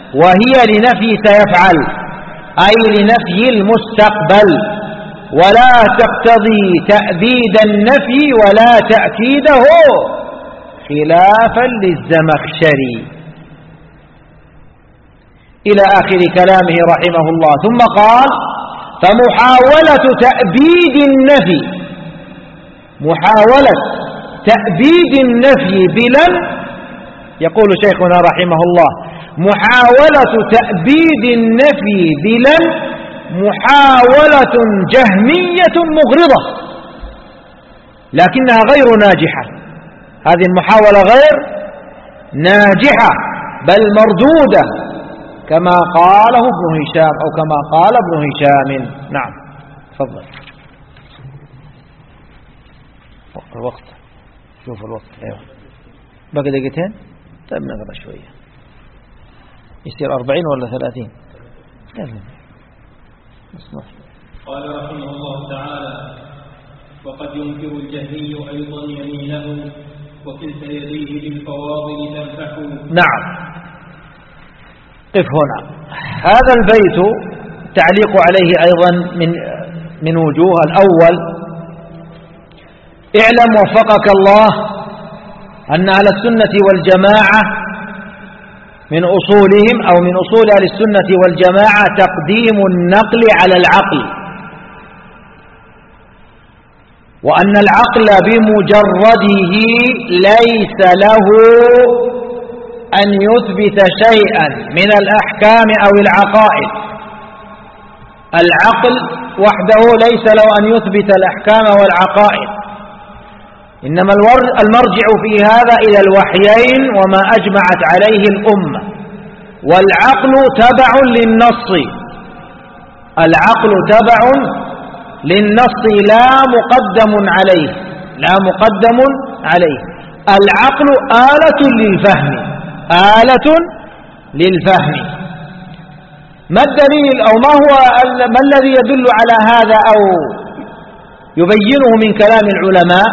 وهي لنفي سيفعل أي لنفي المستقبل، ولا تقتضي تأبيد النفي ولا تأكيده خلافا للزمخشري إلى آخر كلامه رحمه الله. ثم قال: فمحاولة تأبيد النفي، محاولة تأبيد النفي بلن، يقول شيخنا رحمه الله: محاولة تأبيد النفي بلن محاولة جهمية مغرضة، لكنها غير ناجحة. هذه المحاولة غير ناجحة بل مردودة كما قاله ابن هشام أو كما قال ابن هشام. نعم تفضل. الوقت، شوف الوقت. ايوه باقي دقيقتين. طيب نقرأ شوية، يصير 40 ولا 30؟ قال رحمه الله تعالى: وقد ينكر الجهمي أيضا يمينه وكلتا يديه بالفواضل تنفح. نعم قف هنا. هذا البيت تعليق عليه أيضا من وجوه. الأول: اعلم وفقك الله أن أهل السنة والجماعة من أصولهم أو من أصول أهل السنة والجماعة تقديم النقل على العقل، وأن العقل بمجرده ليس له أن يثبت شيئا من الأحكام أو العقائد. العقل وحده ليس له أن يثبت الأحكام والعقائد، إنما المرجع في هذا إلى الوحيين وما أجمعت عليه الأمة. والعقل تبع للنص، العقل تبع للنص لا مقدم عليه، لا مقدم عليه. العقل آلة للفهم، آلة للفهم. ما الدليل أو ما الذي يدل على هذا أو يبينه من كلام العلماء؟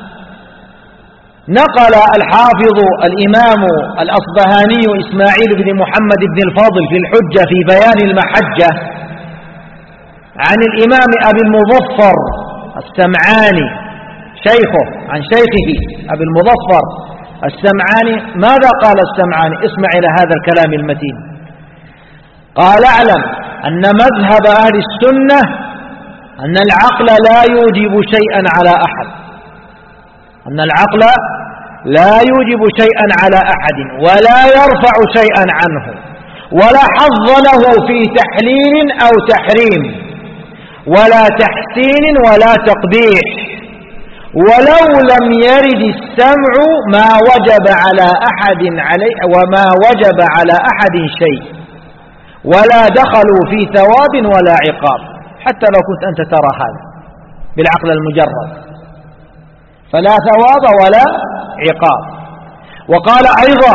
نقل الحافظ الإمام الأصبهاني إسماعيل بن محمد بن الفاضل في الحجة في بيان المحجة عن الإمام أبي المظفر السمعاني شيخه، عن شيخه أبي المظفر السمعاني. ماذا قال السمعاني؟ اسمع إلى هذا الكلام المتين. قال: اعلم أن مذهب أهل السنة أن العقل لا يوجب شيئا على أحد، أن العقل لا يوجب شيئا على أحد ولا يرفع شيئا عنه ولا حظ له في تحليل أو تحريم ولا تحسين ولا تقبيح، ولو لم يرد السمع ما وجب على أحد عليه وما وجب على أحد شيء، ولا دخلوا في ثواب ولا عقاب. حتى لو كنت أنت ترى هذا بالعقل المجرد فلا ثواب ولا عقاب. وقال أيضا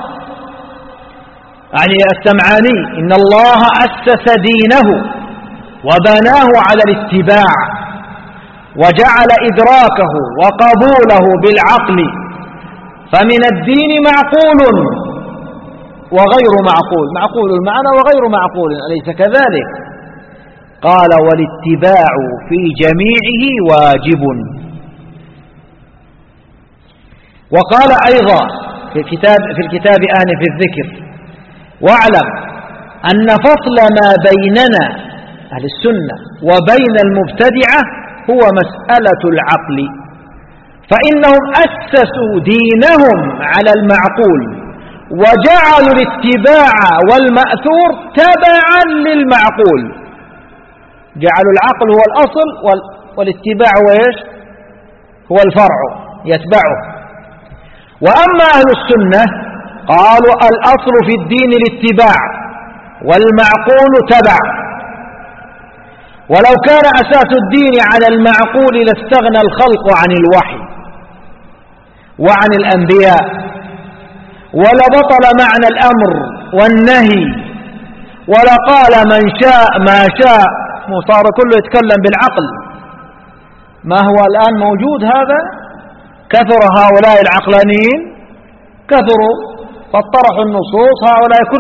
يعني السمعاني: إن الله أسس دينه وبناه على الاتباع وجعل إدراكه وقبوله بالعقل، فمن الدين معقول وغير معقول، معقول المعنى وغير معقول، أليس كذلك؟ قال: والاتباع في جميعه واجب. وقال أيضا في الكتاب آنف الذكر: واعلم أن فصل ما بيننا أهل السنة وبين المبتدعة هو مسألة العقل، فإنهم أسسوا دينهم على المعقول وجعلوا الاتباع والمأثور تبعا للمعقول، جعلوا العقل هو الأصل والاتباع هو إيش؟ هو الفرع يتبعه. وأما أهل السنة قالوا: الأصل في الدين الاتباع والمعقول تبع، ولو كان أساس الدين على المعقول لاستغنى الخلق عن الوحي وعن الأنبياء، ولبطل معنى الأمر والنهي، ولقال من شاء ما شاء، وصار كله يتكلم بالعقل. ما هو الآن موجود هذا؟ كثر هؤلاء العقلانيين، كثروا فاطرحوا النصوص، هؤلاء كل